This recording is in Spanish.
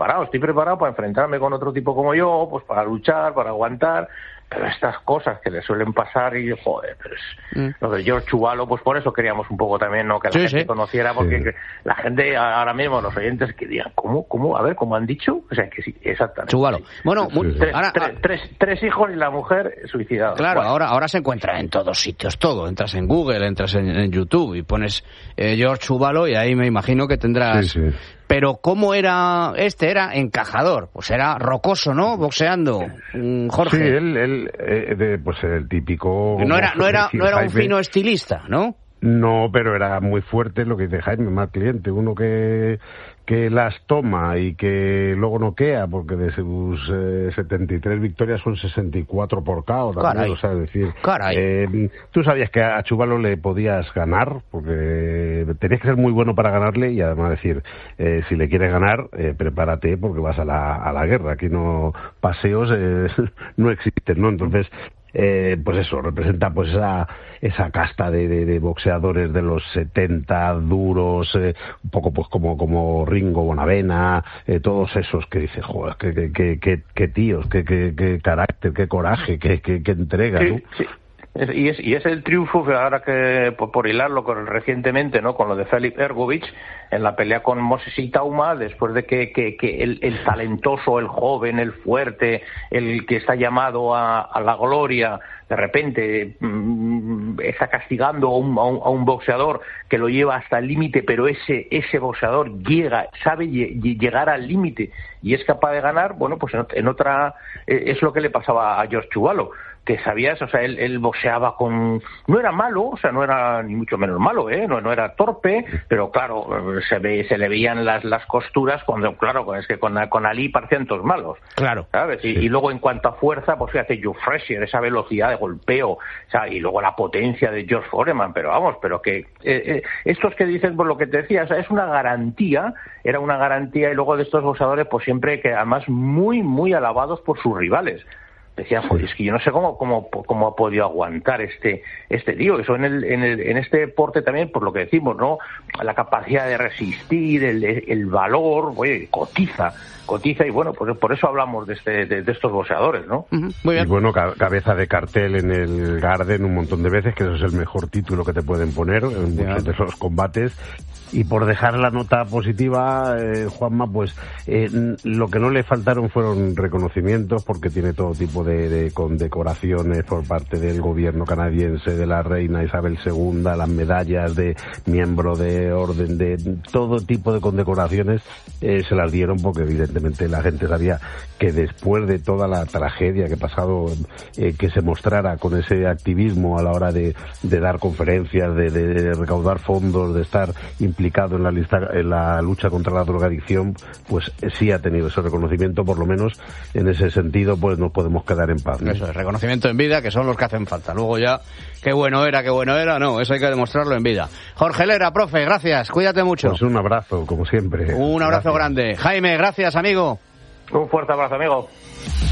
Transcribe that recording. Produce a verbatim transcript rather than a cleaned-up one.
preparado, estoy preparado para enfrentarme con otro tipo como yo, pues para luchar, para aguantar, pero estas cosas que le suelen pasar y, joder, pero es mm. lo de George Chuvalo, pues por eso queríamos un poco también, ¿no? Que la sí, gente sí. conociera, porque sí. la gente ahora mismo, los oyentes, que digan, ¿cómo? ¿Cómo? A ver, ¿cómo han dicho? O sea, que sí, exactamente. Chuvalo. Bueno, sí, sí. Tres, ahora, tres, tres, tres hijos y la mujer suicidada. Claro, bueno. ahora ahora se encuentra en todos sitios, todo. Entras en Google, entras en, en YouTube y pones eh, George Chuvalo y ahí me imagino que tendrás... Sí, sí. Pero ¿cómo era este? Era encajador, pues era rocoso, ¿no? Boxeando, Jorge. Sí, él, él eh, de, pues el típico... No era, no era, no era un fino estilista, ¿no? No, pero era muy fuerte lo que dice Jaime, mal cliente, uno que que las toma y que luego noquea, porque de sus eh, setenta y tres victorias son sesenta y cuatro por K O también, Caray. o sea, es decir, Caray. Eh, tú sabías que a Chuvalo le podías ganar, porque tenías que ser muy bueno para ganarle y además decir, eh, si le quieres ganar, eh, prepárate porque vas a la, a la guerra, aquí no paseos eh, no existen, ¿no? Entonces, Eh, pues eso, representa pues esa esa casta de, de, de boxeadores de los setenta, duros, eh, un poco pues como como Ringo Bonavena, eh, todos esos que dices, joder, qué que, que, que, que tíos, qué que, que carácter, qué coraje, qué que, que entrega, sí, ¿no? Sí. Es, y, es, y es el triunfo, ahora que por, por hilarlo con, recientemente, ¿no? Con lo de Felip Ergovich en la pelea con Moses Itauma, después de que, que, que el, el talentoso, el joven, el fuerte, el que está llamado a, a la gloria, de repente mmm, está castigando a un, a, un, a un boxeador que lo lleva hasta el límite, pero ese ese boxeador llega, sabe llegar al límite y es capaz de ganar. Bueno, pues en, en otra eh, es lo que le pasaba a George Chuvalo, que sabías, o sea, él, él boxeaba con... No era malo, o sea, no era ni mucho menos malo, ¿eh? No, no era torpe, pero claro, se ve, se le veían las, las costuras cuando, claro, es que con, con Ali parecían todos malos. Claro. ¿Sabes? Y, sí. y luego en cuanto a fuerza, pues fíjate, Joe Frazier, esa velocidad de golpeo, o sea, y luego la potencia de George Foreman, pero vamos, pero que... Eh, eh, estos que dicen, por lo que te decía, o sea, es una garantía, era una garantía, y luego de estos boxeadores, pues siempre que además muy, muy alabados por sus rivales. Decían, joder, es que yo no sé cómo cómo cómo ha podido aguantar este este tío. Eso en el en el en este deporte también, por lo que decimos, ¿no? La capacidad de resistir, el el valor, oye, cotiza, cotiza y bueno, pues por eso hablamos de este de, de estos boxeadores, ¿no? Uh-huh. Muy bien. Y bueno, ca- cabeza de cartel en el Garden un montón de veces, que eso es el mejor título que te pueden poner en muchos de esos combates. Y por dejar la nota positiva, eh, Juanma, pues eh, lo que no le faltaron fueron reconocimientos, porque tiene todo tipo de, de condecoraciones por parte del gobierno canadiense, de la reina Isabel segunda, las medallas de miembro de orden, de todo tipo de condecoraciones eh, se las dieron porque evidentemente la gente sabía que después de toda la tragedia que ha pasado, eh, que se mostrara con ese activismo a la hora de, de dar conferencias, de, de recaudar fondos, de estar implicado en la lista, en la lucha contra la drogadicción, pues eh, sí ha tenido ese reconocimiento. Por lo menos en ese sentido pues nos podemos quedar en paz, ¿no? Eso es, reconocimiento en vida, que son los que hacen falta. Luego ya, qué bueno era, qué bueno era, no, eso hay que demostrarlo en vida. Jorge Lera, profe, gracias, cuídate mucho. Pues un abrazo, como siempre. Un abrazo Gracias. grande. Jaime, gracias, amigo. Un fuerte abrazo, amigo.